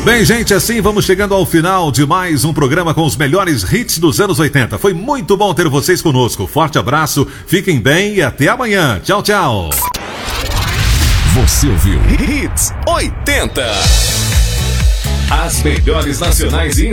Bem, gente, assim vamos chegando ao final de mais um programa com os melhores hits dos anos 80. Foi muito bom ter vocês conosco. Forte abraço, fiquem bem e até amanhã. Tchau, tchau. Você ouviu Hits 80. As melhores nacionais e